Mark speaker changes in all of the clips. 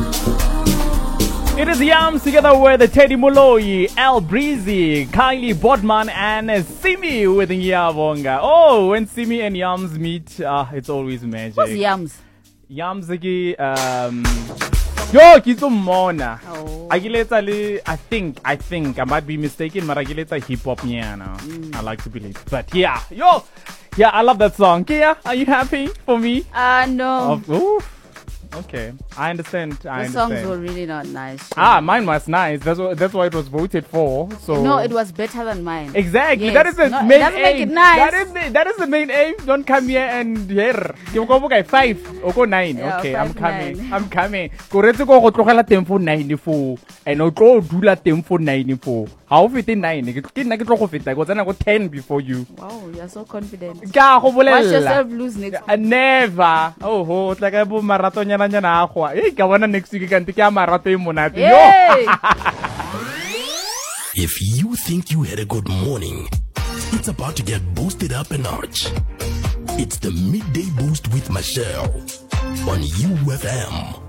Speaker 1: It is Yams together with Teddy Moloi, Al Breezy, Kylie Bodman, and Simi with Ngiyabonga. Oh, when Simi and Yams meet, it's always magic.
Speaker 2: What's Yams?
Speaker 1: Yams yo, Kizumona.
Speaker 2: Oh.
Speaker 1: I think I might be mistaken, but Agileta hip hop I like to believe. But yeah, I love that song. Kia, are you happy for me?
Speaker 2: No.
Speaker 1: Okay, I understand.
Speaker 2: The songs were really not nice.
Speaker 1: Mine was nice. That's why it was voted for. So
Speaker 2: no, it was better than mine.
Speaker 1: Exactly.
Speaker 2: Yes.
Speaker 1: That is the main
Speaker 2: it doesn't
Speaker 1: aim.
Speaker 2: make it nice.
Speaker 1: That is the main aim. Don't come here and here. You go okay 5 or go 9.
Speaker 2: Yeah,
Speaker 1: okay,
Speaker 2: 5,
Speaker 1: I'm coming.
Speaker 2: 9.
Speaker 1: I'm coming. Koretse go tlogela teng for 94 and o tlo dula teng for 94. How fit in 9? Ke nna ke tlo go feta go tsena go 10 before you.
Speaker 2: Wow, you're so confident.
Speaker 1: Ka go bolela.
Speaker 2: Watch yourself lose next week.
Speaker 1: Never. Oh, it's like a bo marathon nyana agwa. Hey, ka bona next week kanti ke a marathon e monate.
Speaker 2: Hey!
Speaker 3: If you think you had a good morning, it's about to get boosted up a notch. It's the Midday Boost with Michelle on UFM.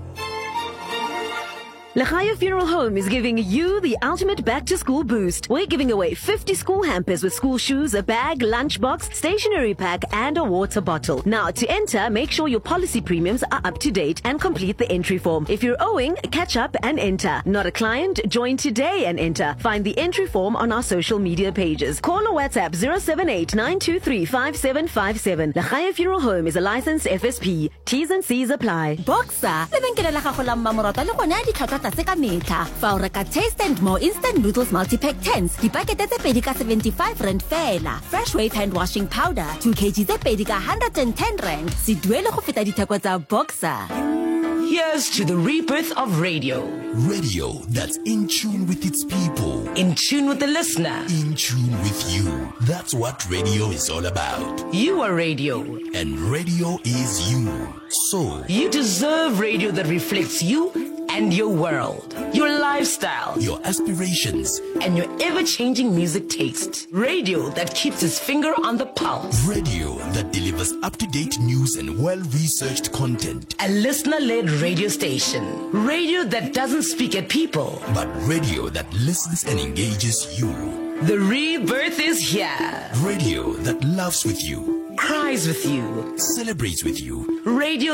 Speaker 4: Lechaya Funeral Home is giving you the ultimate back-to-school boost. We're giving away 50 school hampers with school shoes, a bag, lunchbox, stationery pack, and a water bottle. Now, to enter, make sure your policy premiums are up to date and complete the entry form. If you're owing, catch up and enter. Not a client? Join today and enter. Find the entry form on our social media pages. Call or WhatsApp 078-923-5757. Lechaya Funeral Home is a licensed FSP. T's and C's apply.
Speaker 5: Boxer, lebenkele la gago la mmamorata le gona di tlhwatlhwa tlase ka metlha. Fa o reka Taste and More instant noodles multi-pack 10s, dipakete tse pedi ka 75 rand fela. Fresh Wave hand washing powder, 2 kg tse pedi ka 110 rand. Se duele go feta ditheko tsa Boxer.
Speaker 6: Here's to the rebirth of radio.
Speaker 3: Radio that's in tune with its people.
Speaker 6: In tune with the listener.
Speaker 3: In tune with you. That's what radio is all about.
Speaker 6: You are radio.
Speaker 3: And radio is you. So,
Speaker 6: you deserve radio that reflects you and your world, your lifestyle,
Speaker 3: your aspirations,
Speaker 6: and your ever-changing music taste. Radio that keeps its finger on the pulse.
Speaker 3: Radio that delivers up-to-date news and well-researched content.
Speaker 6: A listener-led radio station. Radio that doesn't speak at people,
Speaker 3: but radio that listens and engages you.
Speaker 6: The rebirth is here.
Speaker 3: Radio that loves with you,
Speaker 6: cries with you,
Speaker 3: celebrates with you.
Speaker 6: Radio